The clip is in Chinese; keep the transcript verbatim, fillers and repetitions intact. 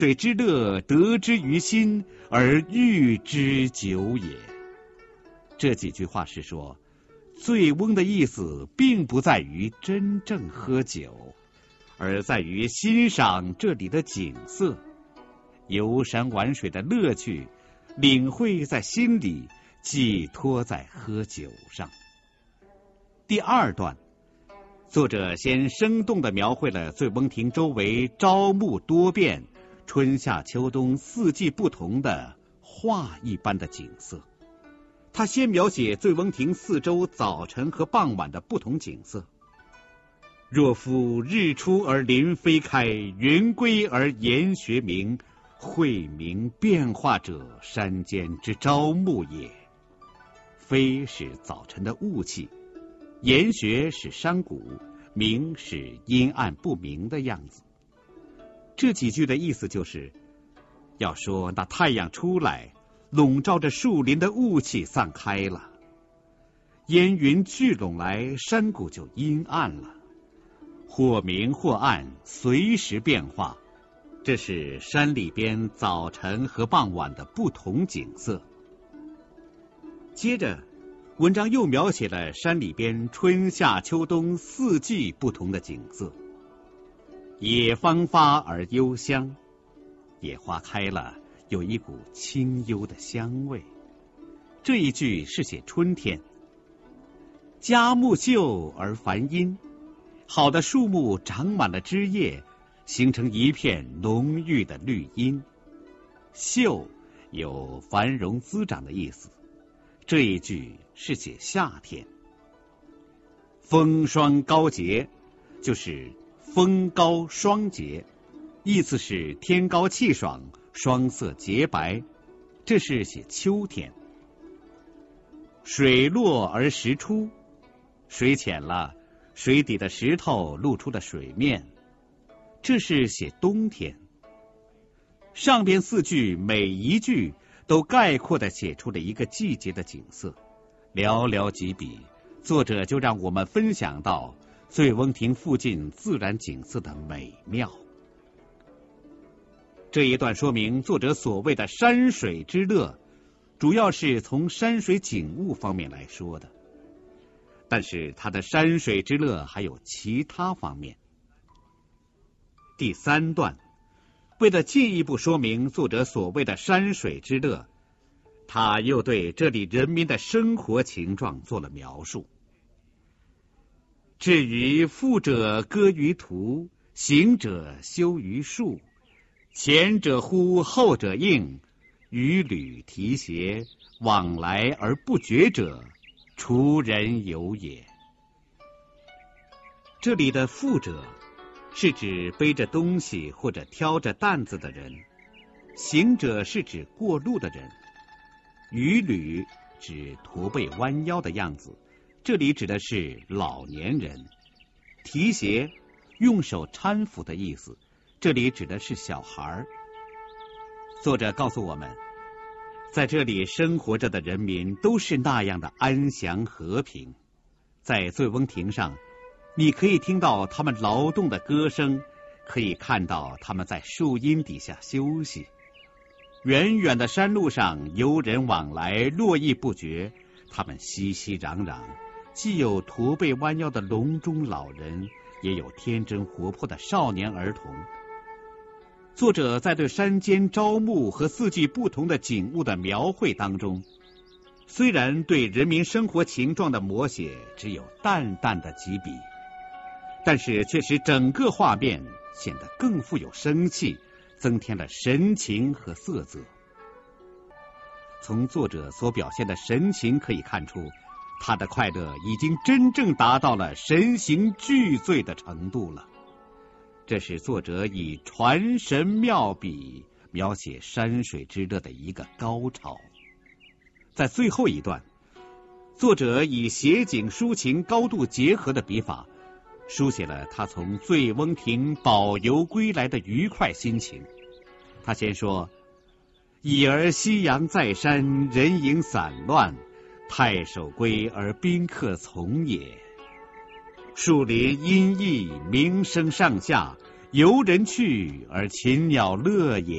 对之乐得之于心而欲之久也。这几句话是说，醉翁的意思并不在于真正喝酒，而在于欣赏这里的景色，游山玩水的乐趣领会在心里，寄托在喝酒上。第二段，作者先生动地描绘了醉翁亭周围朝暮多变、春夏秋冬四季不同的画一般的景色。他先描写醉翁亭四周早晨和傍晚的不同景色。若夫日出而林霏开，云归而岩穴明，晦明变化者，山间之朝暮也。霏是早晨的雾气，岩穴是山谷，明是阴暗不明的样子。这几句的意思就是，要说那太阳出来，笼罩着树林的雾气散开了，烟云聚拢来，山谷就阴暗了，或明或暗，随时变化。这是山里边早晨和傍晚的不同景色。接着，文章又描写了山里边春夏秋冬四季不同的景色。野芳发而幽香，野花开了，有一股清幽的香味。这一句是写春天。佳木秀而繁阴，好的树木长满了枝叶，形成一片浓郁的绿荫。秀有繁荣滋长的意思。这一句是写夏天。风霜高洁，就是风高霜洁，意思是天高气爽，霜色洁白，这是写秋天。水落而石出，水浅了，水底的石头露出了水面，这是写冬天。上边四句每一句都概括地写出了一个季节的景色，寥寥几笔，作者就让我们分享到醉翁亭附近自然景色的美妙。这一段说明作者所谓的山水之乐，主要是从山水景物方面来说的，但是他的山水之乐还有其他方面。第三段，为了进一步说明作者所谓的山水之乐，他又对这里人民的生活情状做了描述。至于富者歌于途，行者休于树，前者呼，后者应，与履提携，往来而不绝者，除人有也。这里的富者是指背着东西或者挑着担子的人，行者是指过路的人，与履指驼背弯腰的样子，这里指的是老年人，提携用手搀扶的意思，这里指的是小孩。作者告诉我们，在这里生活着的人民都是那样的安详和平。在醉翁亭上，你可以听到他们劳动的歌声，可以看到他们在树荫底下休息。远远的山路上游人往来，络绎不绝，他们熙熙攘攘，既有驼背弯腰的笼中老人，也有天真活泼的少年儿童。作者在对山间朝暮和四季不同的景物的描绘当中，虽然对人民生活情状的摹写只有淡淡的几笔，但是却使整个画面显得更富有生气，增添了神情和色泽。从作者所表现的神情可以看出，他的快乐已经真正达到了神形俱醉的程度了。这是作者以传神妙笔描写山水之乐的一个高潮。在最后一段，作者以写景抒情高度结合的笔法，书写了他从醉翁亭饱游归来的愉快心情。他先说：已而夕阳在山，人影散乱，太守归而宾客从也。树林阴翳，鸣声上下，游人去而禽鸟乐也。